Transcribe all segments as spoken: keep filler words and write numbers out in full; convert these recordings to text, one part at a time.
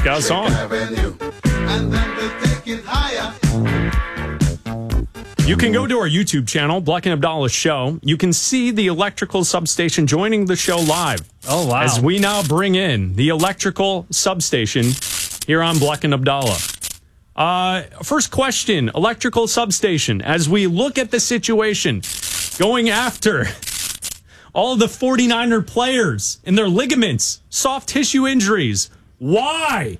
got a song. You can go to our YouTube channel, Bleck and Abdallah Show. You can see the electrical substation joining the show live. Oh, wow. As we now bring in the electrical substation here on Bleck and Abdallah. Uh, first question, electrical substation. As we look at the situation, going after all the forty-niner players and their ligaments, soft tissue injuries, why?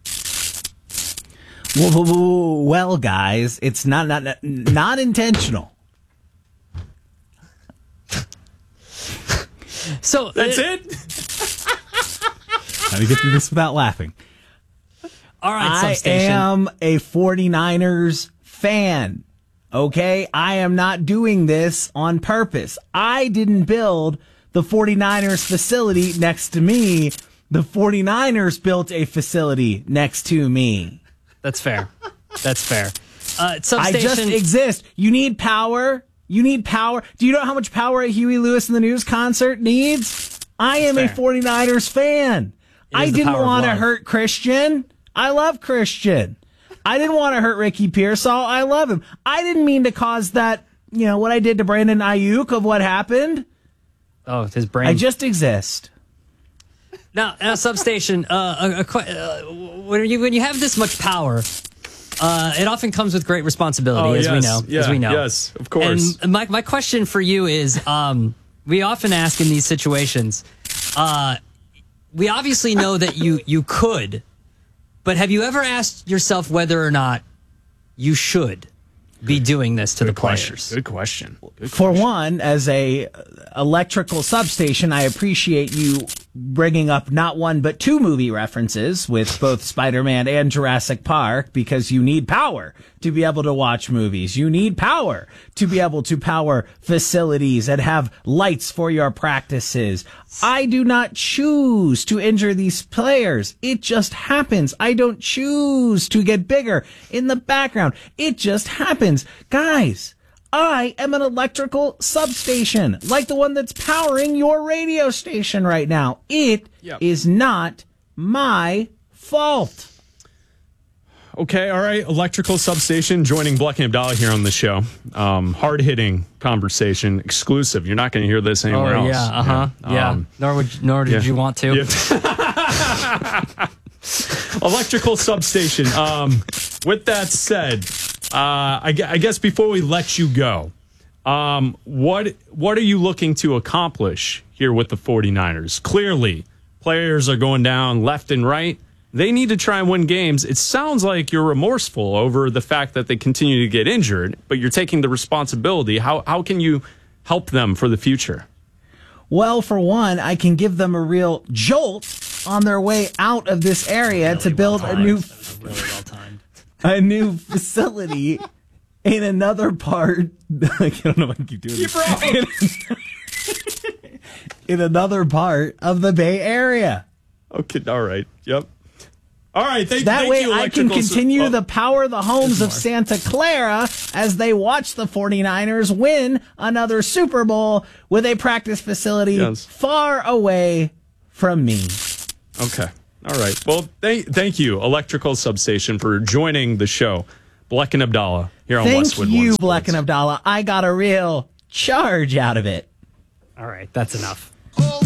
Well, well, guys, it's not not not intentional. So That's uh, it? Let me get through this without laughing. All right, I substation. am a forty-niners fan. Okay? I am not doing this on purpose. I didn't build the forty-niners facility next to me. The forty-niners built a facility next to me. That's fair. That's fair. Uh, I substation. just exist. You need power. You need power. Do you know how much power a Huey Lewis and the News concert needs? I am fair. a forty-niners fan. I the didn't power of want to love. hurt Christian. I love Christian. I didn't want to hurt Ricky Pearsall. I love him. I didn't mean to cause that, you know, what I did to Brandon Ayuk of what happened. Oh, his brain. I just exist. Now, now substation. Uh, a, a, que- uh, when you when you have this much power, uh, it often comes with great responsibility, Oh, as we yes. know. Yeah, as we know. yes, of course. And my my question for you is, um, we often ask in these situations. Uh, we obviously know that you you could, but have you ever asked yourself whether or not you should be doing this to the players? Good question. Good For question. one, as a electrical substation, I appreciate you bringing up not one but two movie references with both Spider-Man and Jurassic Park, because you need power to be able to watch movies. You need power to be able to power facilities and have lights for your practices. I do not choose to injure these players. It just happens. I don't choose to get bigger in the background. It just happens. Guys, I am an electrical substation, like the one that's powering your radio station right now. It Yep. is not my fault. Okay, all right. Electrical substation joining Bleck and Abdallah here on the show. Um, hard-hitting conversation, exclusive. You're not going to hear this anywhere Oh else. yeah, uh huh, yeah. Um, nor would nor did yeah. you want to. Yeah. Electrical substation. Um, with that said, uh, I, gu- I guess before we let you go, um, what what are you looking to accomplish here with the forty-niners? Clearly, players are going down left and right. They need to try and win games. It sounds like you're remorseful over the fact that they continue to get injured, but you're taking the responsibility. How how can you help them for the future? Well, for one, I can give them a real jolt on their way out of this area to build a new Really well timed. a new facility in another part. I don't know why I keep doing this. In another part of the Bay Area. Okay, all right. Yep. All right. Thank, That thank way you, I can electrical su- continue oh. to power the homes of Santa Clara as they watch the forty-niners win another Super Bowl with a practice facility Yes. far away from me. Okay. All right. Well, thank thank you, Electrical Substation, for joining the show. Bleck and Abdallah here on Thank Westwood you, One Bleck Sports. and Abdallah. I got a real charge out of it. All right, that's enough.